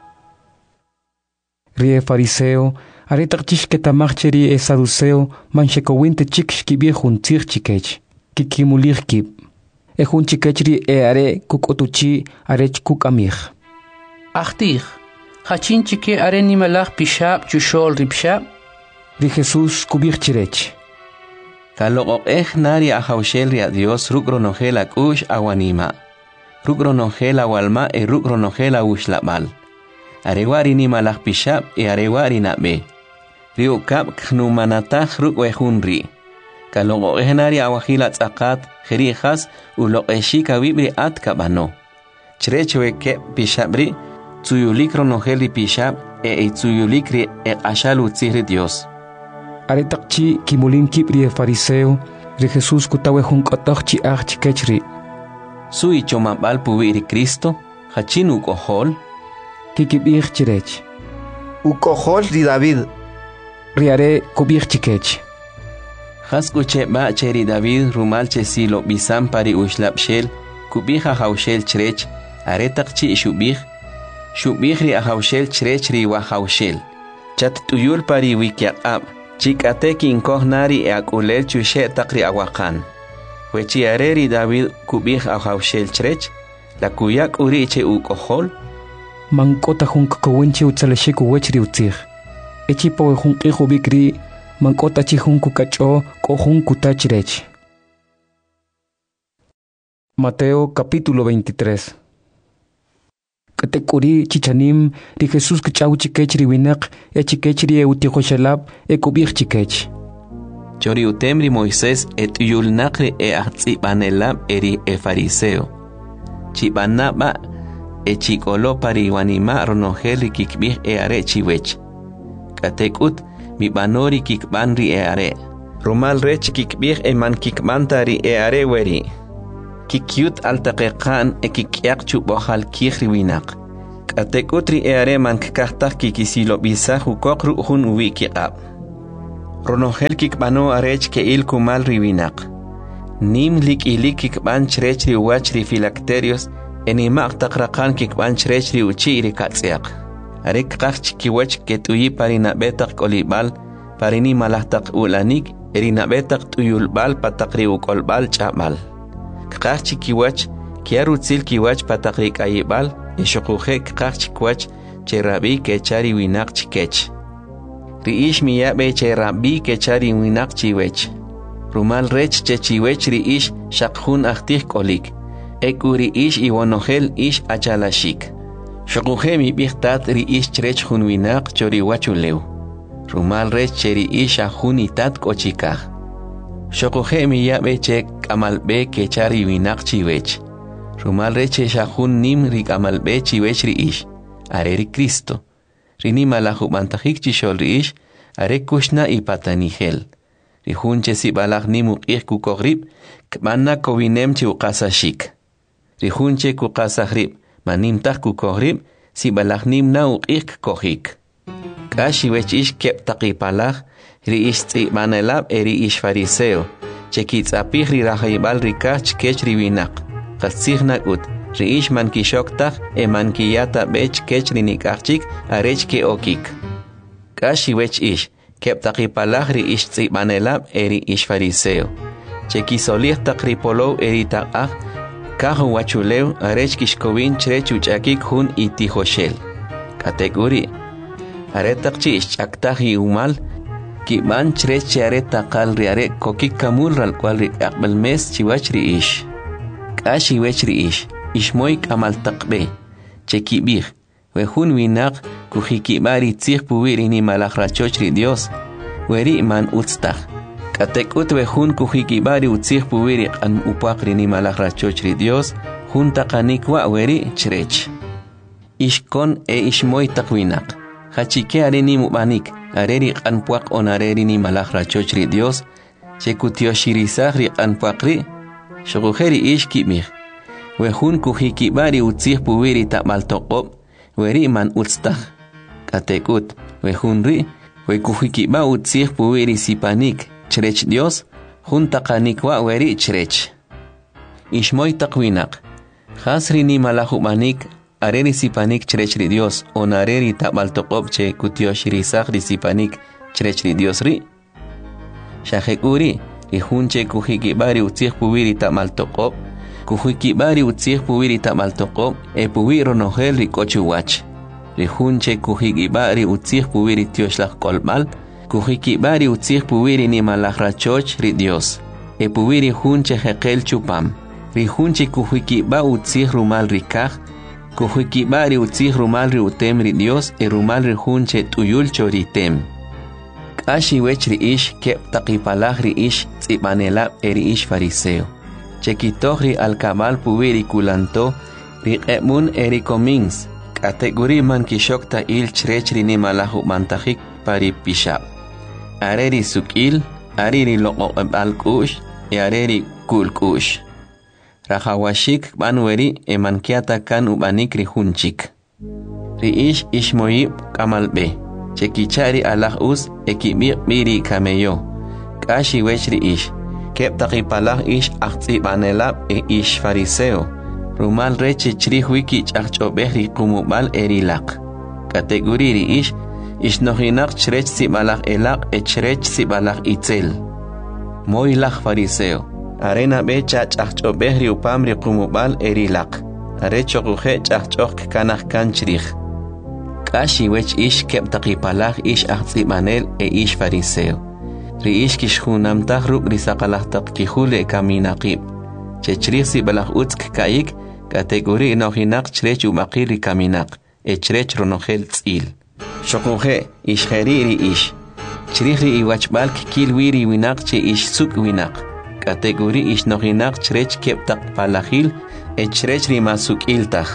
Rie fariseo aretakchish ketamacheri e saduceo manshekowinte chik shkibie hun tzir chikech. Kikimulir kib. E hun chikechri e are kukotuchi arech kukamir. Achtir, hachin chike are nimalach pishab chushol ripshab. Ri Jesús kubir chirech. Kalok ej nari a haushel ria Dios rukronogela kush awanima. Rukronogela walma e rukronogela ushlabal. Arewari ni malak pishab e arewari nabe. Rio kap knumanatach rukwehunri. Kalok ej nari a wahila tzakat jerijas ulok eshika wibri at kabano. Chrechewe ke pishabri tsuyulik ronogeli pishab e itsuyulikri e ashalu tzihri Dios. Aretakchi kimulin kibri e fariseo, ri Jesús kutawe hun kotochi ach chikechri. Sui chomabal pubiri Cristo, hachin ukohol. Kikibir chirech. Ukohol ri David. Riare kubir chikech. Haskuche ba cheri David rumal che silo bisam pari ushlapshel, kubija haushel chrech, aretakchi shubij. Shubij ri ahaushel chrech ri wahaushel. Chat tuyul pari wikiak Chikate kinkoh nari e akulel chushe takri awakan. Wechi areri David kubih ahaushel chrech, la kuyak uri che ukohol. Mankota hun kakawinche utsaleshiku wechri utzir. Echi pawe hun kihu bikri, mankota chi hun kukacho ko hun kutachrech. Mateo capítulo veintitrés. Katekuri chichanim ri Jesús kchau chikech ri winak e chikech ri eutijoshalab e kubir chikech. Chori utemri Moisés et yulnakri e ahtsibanelab eri e fariseo. Chibanaba e chikolo pari wanima ronogeli kikbih e are chiwech. Katekut mi banori kikbanri e are. Rumal rech kikbih e man kikbantari e are weri. kikyut altaqiqan ekikyaq chubojal kihriwinak. Katekutri eare mankaktaj kikisilo bisa hukoqru hun uwikiqab. Ronogel kikbano arech ke il kumal riwinak. Nim lik ilik kikban chrechri wachri filacterios enimaq taqraqan kikban chrechri uchiri katsiaq. Arek qach kiwach ketuyi parina betaq kolibal parini malahtaq ulanik erina betaq tuyulbal pataqri ukolbal chabal. Qach kiwach kiarutzil kiwach pataqri kayibal eshuquje qach kiwach cherabi kechari winak chikech. Riish miyabe cherabi kechari winak chiwech. Rumal rech chechiwech riish shaqhun ahtih kolik. Ekuri ish iwonogel ish achalashik. Shuquje mi bihtat riish chrech hun winak chori wachuleu. Rumal rech cheri ish ahun itat kochikah. Shuquje mi yabe che kamalbe kechari winak chiwech. Rumal rech shahun nim rik amalbe chiwech riish. Areri Cristo. Rini malahu bantahik chishol riish. Are kushna ipatanihel. Rihunche si balak nimu ik kukogrib. Kmanna kowinem chi uqasashik. Rihunche kuqasahrib. Manim tak kukogrib. Si balak nim na uqik kohik. Kashi wech ish kep taqipalak. Ri ish tzi manelab eri ish fariseo. Chekitz apih ri rahayibal rikach kech riwinak. Qatsih ut. Ri ish man kishoktak e man kiyata bech kech rinikachik arech ke okik. Kashi wech ish. Kep taqipalak ri ish tzi manelab eri ish fariseo. Chekisolih taqripolo eri taqah. Kahu wachuleu arech kishkowin chrech uchakik hun itihoshel. Kategori. Aretaqchi ish chaktahi umal. Kiban chrech chare taqal riare kokik kamul ral cual ri aqbal mes chiwach ri ish. Kashi wech ri ish. Ishmoy kamal taqbe. Chekibih. Wehun winak kuhikibari tzih puwiri ni malakrachoch ri Dios. Weri man utstah. Katekut wehun kuhikibari utzih puwiri an upakri ni malakrachoch ri Dios. Hun taqanikwa weri chrech. Ishkon e ishmoy taqwinak. Hachike areni mubanik. Areri qanpuaq on areri ni malakrachoch ri Dios. Chekutioshirisa ri qanpuaqri. Shugujeri ish kibih. Wehun kuhikibari utzih puwiri tamal toqob. Weri man utstah. Katekut. Wehun ri. We kuhikiba utzih puwiri sipanik. Chrech Dios. Hun taqanikwa weri chrech. Ishmoy taqwinak. Khasri ni malahumanik. Areri sipanik chrech ri Dios. On areri tamal toqob che kutioshirisak ri sipanik. Chrech ri Dios ri. Shahekuri. Ihun che kuhikibari utzih puwiri tamal toqob. Kuhikibari utzih puwiri tamal toqob. E puwiro nogel ri kochuwach. Rihunche kuhikibari utzih puwiri tioshlak kolmal. Kuhikibari utzih puwiri ni malakrachoch ri Dios. E puwiri hunche hekel chupam. Rihunche kuhikiba utzih rumal rikaj. Kuhikibari utzih rumal ri utem ri Dios. E rumal ri hunche tuyul choritem. Kashi wech ri ish kep taqipalaj ri ish tzibanelab eri ish fariseo. Chekitoh ri alkabal puwiri kulanto ri qemun eri komins. Kategori man kishokta il chrech ri ni malahu mantajik pari pishab. Areri sukil, areri loqo alkush, e areri kulkush. Rahawashik banweri e mankiata kan ubanik ri hunchik. Ri ish ishmoyib kamalbe. Chekichari alah us ekibik biri kameyo. Kashi wech ri ish. Kep taqipalaj ish aqtzi banelab e ish fariseo. Rumal reche chrih wiki chachobeh ri kumubal erilaq. Kategori ri ish. Ish nohinak chrech sibalaj elaq e chrech sibalaj itzel. Moy laj fariseo. Arena be chachobeh ri upam ri kumubal erilaq. Are chokuhe chachok kanaj kan chrih. Kashi wech ish kep taqipalaj ish aqtzi banel e ish fariseo. Ri ish kishhunamtaj ruk risaqalajtaq kihule kaminaqib. Chechrih sibalaj utsk kayik. Kategori nohinak chrech ubaqir ri kaminaq. E chrech ronogel tzil. Shokuje ishjeri ri ish. Chrih ri iwachbal kikil wiri winak che ish suk winak. Kategori ish nohinak chrech kep taqpalajil. E chrech ri masuk iltaj.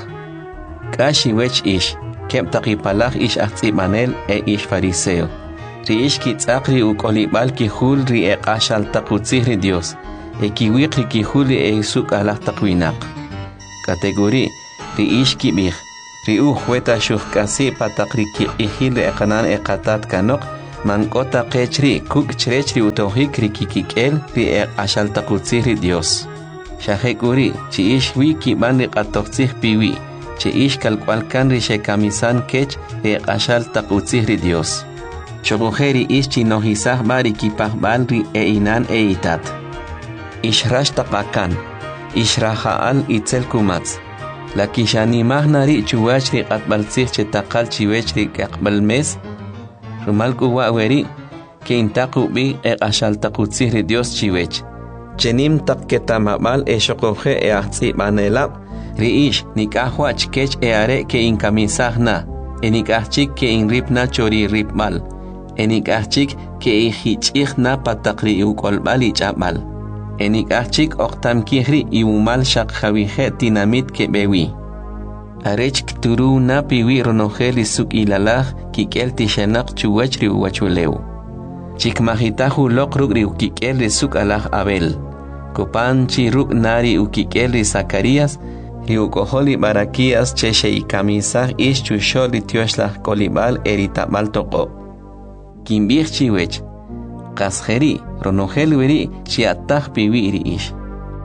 Kashi wech ish. Kep taqipalaj ish aqtzibanel e ish fariseo. Ri ish kitzaq ri ukolibal kihul ri eqashal taqutzih ri Dios. ekiwiq rikihuli e suk alaq taqwinaq. Kategori ri ish kibih, ri uj weta shuhkasi pataq rikiqihil eqanan eqatat kanok, mankota qechri kuk chrechri utohik rikikik'el ri eq'axal taqutzij ri Dios. Shahekuri chi ish wiki ban ri qatoqtzij piwi, chi ish kalkwalkan ri shekamisan kech ri eq'axal taqutzij ri Dios. Chogojeri ish chinohisaj bari kipajbal ri e inan e itat. Ishrash taqakan, ishrajaal itzel kumatz. La kishanimaj nari chuwach ri qatbaltzij chetaqal chiwech ri qaqbal mes. Rumal kuwa weri, que intaqu bi eq'axal taqutzij ri Dios chiwech. Chenim taqketamabal e shokoje e ahtzib anelab, ri ish nikahwa chkech e are ke inkamisaj na, e nikahchik ke inripna chori ripmal. Enik achik ke ihichik na patakri ukolbal ichabal. Enik achik oktam kihri iumal shak javije tinamit ke bewi. Arech kturu na piwi ronogel isuk ilalah kikel tishanak chuwachri uwachuleu. Chik mahitahu lokruk ri ukikel isuk alah abel. Kopan chiruk nari ukikel ri Zacarías ri ukoholi barakias cheshe ikamisah ish chushol itioshlah kolibal eritabal toko. Kimbir chiwech, kasjeri, ronogel weri, chiatah piwiri ish.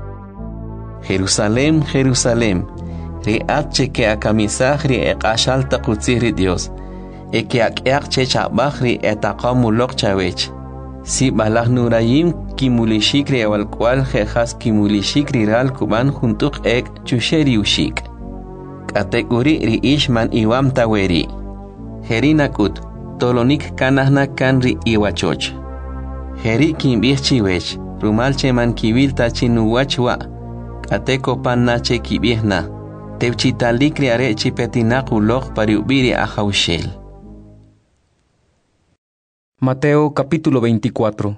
Jerusalem, Jerusalem, ri atche ke akamisaj ri eqashal taqutzij ri Dios, e ke ak'eaq che chabaj ri etaqamulok chawech. Si balah nurayim kimulishik ri awalkwal jejas kimulishik ri ral kuban juntuk ek chusheri ushik. Kategori ri ish man iwam taweri. Jerinakut. Tolonik kanahna kanri iwachoch. Heri kimbih chiwech, rumal cheman kibil tachinuwachwa, ateko pannache kibihna, tevchitalik riare chipetinak ulog pariubiri ajaushel. Mateo capítulo veinticuatro.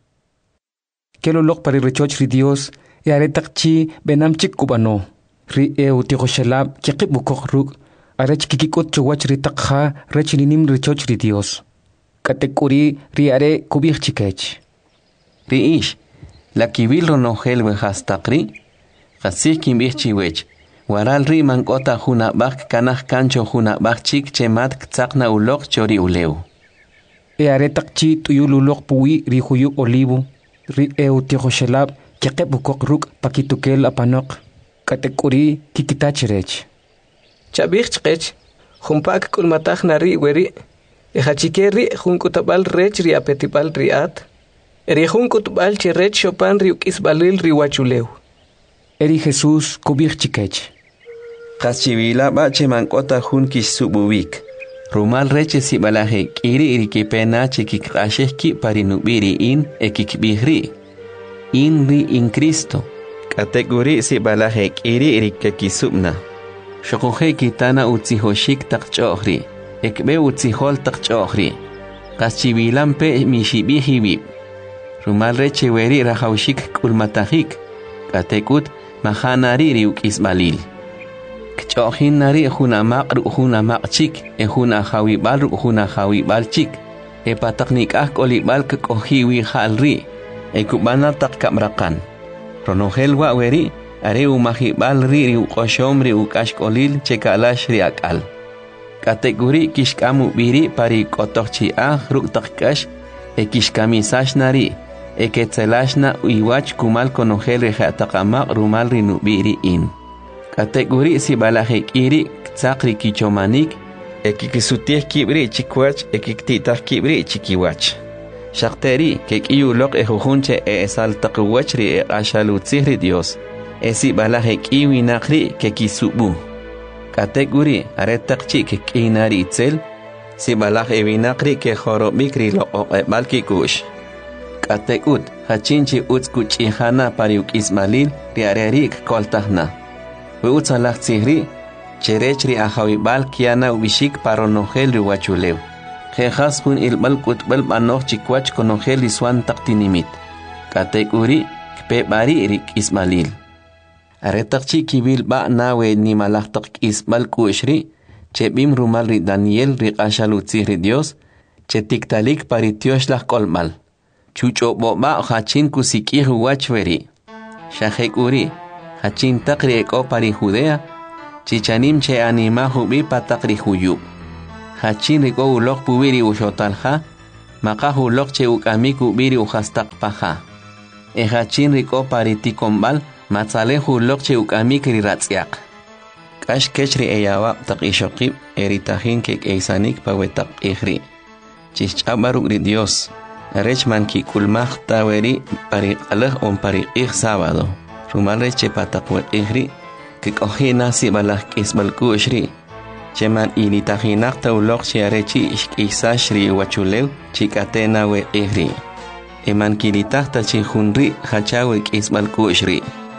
Kelolog parirechoch ri Dios, e aretakchi benamchik kubano, ri eu tijoshelab kikibukok ruk, arech kikikot chowach ri takha rech linim richoch ri Dios. Katekuri ri are kubich chikech. Ri ish, la kibil ronogel wehastakri, gasik kimbich chiwech, waral ri mankota hunabak kanah kancho hunabak chik chemat ktsakna ulok chori uleu. E are takchi tuyul ulok puwi ri huyu olivo, ri eu tijoshelab kikibukok ruk pakitukel apanok, katekuri kikitachirech. Chabich chkech, humpak kulmatach nari weri, e hachikeri hunkutabal rech ri apetibal riat, eri hunkutbal chirech chopan ri ukisbalil ri wachuleu. Eri Jesús kubich chikech. Kachivila bache mankota hun kisubuwik. Rumal reche si balaje kiri iri kipena chikikasheki parinubiri in ekikbihri. In ri in Cristo. Kategori si balaje kiri iri kekisubna. Shokoje kitana utzihoshik takchohri, ekbe utzihol takchohri. Kaschivilan pe mishibihibib. Rumal reche weri rajaushik kulmatahik. Katekut mahanari riuk isbalil. Kchohin nari hunamak ru hunamak chik, e huna hawibal ru huna hawibal chik. E pataknik ah kolibal kekohiwi halri, e kubana tak kamrakan. Ronogel wa weri. Are umahibal ri ri uqoshom ri uqashkolil chekalash ri akal. Kategori kishkamu biri pari kotochi ah ruktakkash e kishkamisash nari e ketzelashna uiwach kumal konogel ri jatakamak rumal ri nubiri in. Kategori si balajek iri ktsakri kichomanik e kikisutih kibri chikwach e kiktitah kibri chikiwach. Shakteri kekiyulok e jujunche e esal takwach ri e ashalutzih ri Dios. Esi balaje kiwi nakri ke kisubu. Kategori aretakchi ke kinari itzel. Si balaje vinakri ke jorobikri lo oqebal kikush. Katekut hachinchi utskuchi hana pariuk ismalil riarerik koltahna. We utsalach tsihri cherechri ahawibal kiana ubishik paronogel riwachulew. Jejas hun ilbal kutbal banoch chikwach konogel iswan taktinimit. Kategori kpe bari rik ismalil. Aretakchi kibil ba nawe ni malaktak isbal kushri, che bim rumal ri Daniel ri ashalutzih ri Dios, che tiktalik paritiosh lak kolmal. Chucho bo ba hachin kusikih wachveri, shahek uri hachin takri eko pari Judea chichanim che anima hubi patakri huyub hachin riko ulok pubiri ushotalha maka hulok che ukami kubiri uhastak paha e hachin riko pari tikombal matzale hulok che ukami kri ratsiak kash kechri eyawa tak ishokib eritahin kek eisanik pawetak ihri chichabaruk ri Dios Rech man ki kulmach taweri pari alah on pari ik sábado. Rumal reche patakwe ihri que cogina si balah kisbal kushri. Cheman initahinak taulok si arechi ishkisa shri wachulew chikatena we ihri. Eman kilitah ta chihunri hachawe kisbal kushri.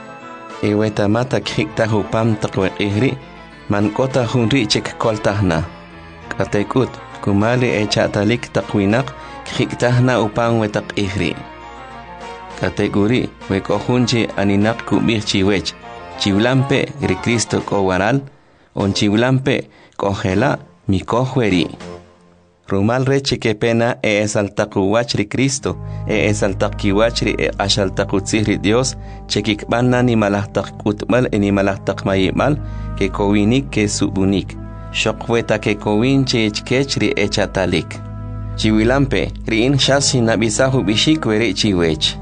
Ewe tamata kikta hupam takwe ihri man kota hunri chik koltahna. Katekut kumali echatalik takwinak Khiktahna upang wetak ihri. Kategori wekohunche aninak kubir chiwech. Chiwlampe ri Cristo ko waral. On chiwlampe kohela mi kohweri. Rumal reche que pena e esaltakuwach ri Cristo. E esaltakiwach ri e ashaltakutzihri Dios. Chekikbana ni malahtak kutmal e ni malahtak mayimal. Que kowinik que subunik. Shokweta que kowinche echkechri echatalik. Chiwilampe, riin shasi nabisahu bishik were chiwech.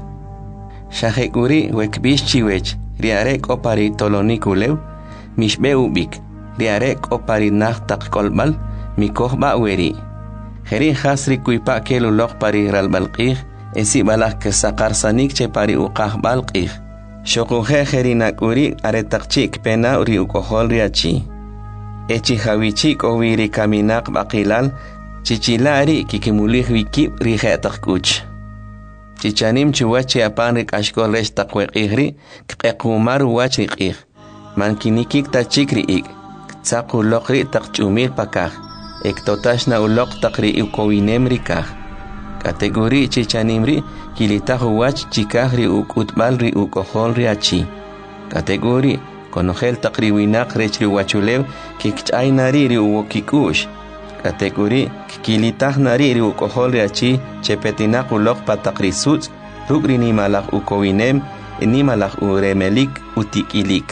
Shahekuri wekbish chiwech, riarek opari tolonikulew, mishbe ubik, riarek opari nachtak kolbal, mikohba weri. Heri hasri kuipa kelulok pari ralbalqih, esi balak kesakar sanik che pari uqah balqih. Shokuhe heri nakuri aretakchik pena uri ukohol riachi. Echi hawichik owiri kaminak bakilal, Chichilari kikimulih wikib rihetak kuch. Chichanim chuwachi apanrik ashkol resh takwek ihri, kekumaru wachrik ih. Mankinikik tachikri ik, tsaku lokri takchumir pakah, ek totashna ulok takri ukowinem rikah. Kategori chichanimri, kilitahu wach chikahri ukutbalri ukoholri achi. Kategori, konohel takri winak rechri wachulev, kikchainari ri uwokikush. Kategori kilitah nari ri ukohol achi chepetinak ulok patakrisut rugri ni malak ukowinem ni malak uremelik utikilik.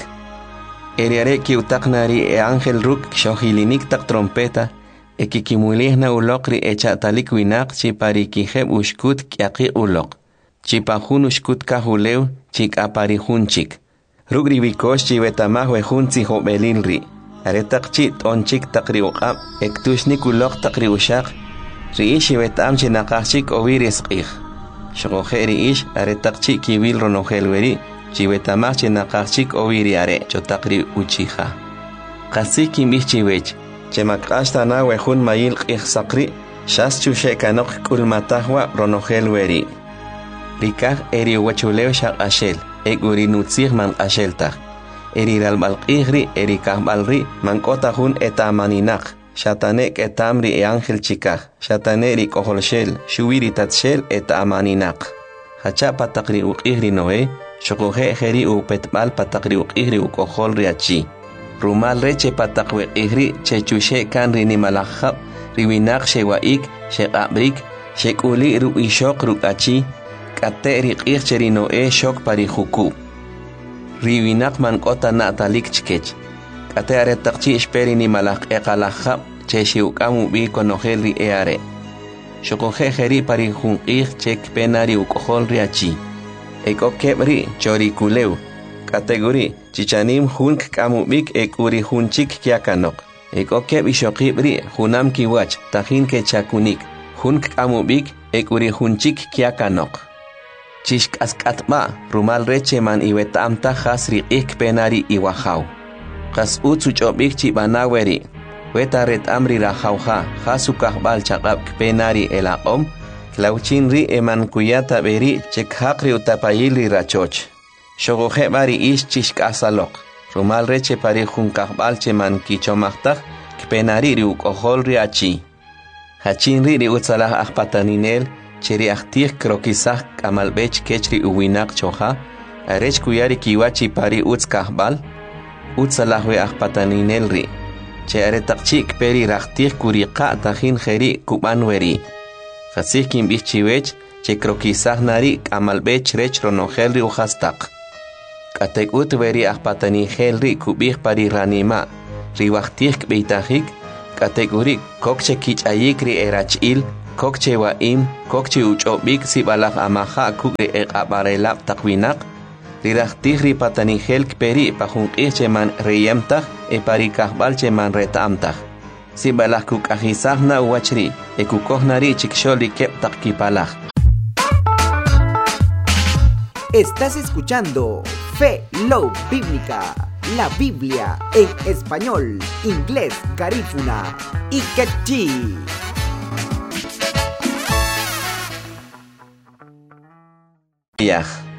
Eriare ki utak nari e angel ruk shohilinik tak trompeta e kikimulihna ulok ri echatalik winak chipari kiheb ushkut kiaki ulok. Chipahun ushkut kahulew chik apari hunchik. Rugri wikosh chivetamah wehunzi hobelin ri. Aretak chit onchik takri uqab ektushnik ulok takri ushak riish wetam chinakachik oviris qih shogohe riish aretak chik kiwil ronogel weri chiwetamach chinakachik oviri are chotakri uchiha qasik kimbih chiwech chemakashta na wehun mayil qih sakri shas chushe kanok kulmatahwa ronogel weri rikah eri wachulew shak ashel eguri nutzih man asheltah Eriral balqihri erikah balri mankotahun etamaninak shatanek etamri e angel chikah shataneri koholshel shuwiri tatshel etamaninak hacha patakri uqihri noe shokohe heri upetbal patakri uqihri ukoholri achi rumal reche patakwe ihri chechushe kanri ni malahab riwinak shewaik shekabrik shekuli ru ishok ru achi kateri qihcheri noe shok pari huku Riwinak man kota na talik chikech. Kate are takchi esperi ni malak ekalahab cheshi ukamu bi konohel ri eare. Shokohe heri pari hunqih chek penari ukohol ri achi. Eko kebri chori kulew. Kategori chichanim hunk kamu bik ekuri hunchik kiakanok. Eko keb ishokibri hunam kiwach tahin ke chakunik. Hunk kamu bik ekuri hunchik kiakanok. Chishk askatma rumal reche man iwetamta hasri ik penari iwahaw. Kas utsu chobik chibanaweri. Weta ret amri rahawha hasukah bal chakab penari elaqom. Klauchinri eman kuyata beri chekhakri utapayili rachoch. Shogohe bari ish chishk asalok. Rumal reche pari hunkah bal cheman kichomachtak penari ri ukohol achi. Hachinri ri utsalah akpataninel. Cheri ahtih krokisah kamalbech kechri uwinak choha, arech kuyari kiwachi pari utz kahbal, utzalahwe ahpataninelri. Che aretakchik peri rahtih kuriqa tahin kheri kubanweri. Khasih kimbich chiwech, che krokisah nari kamalbech rech ronohelri uhastak. Katek ut veri ahpatani helri kubih pari ranima. Riwaktir kbeitajik. Katek uri kokche kich ayikri erachil. Kokche waim. Kokche uchobik sibalak amaha kukri ek abarelap takwinak. Rirachtir ripatani hel kperi pahungkir cheman reyemtaj e pari kahbal cheman retamtaj. Sibalak kuk ahisahna uachri. E kukohnari chiksholi kep takipalaj. Estás escuchando Fe Love Bíblica, la Biblia en español, inglés, garífuna y quechí. Yeah.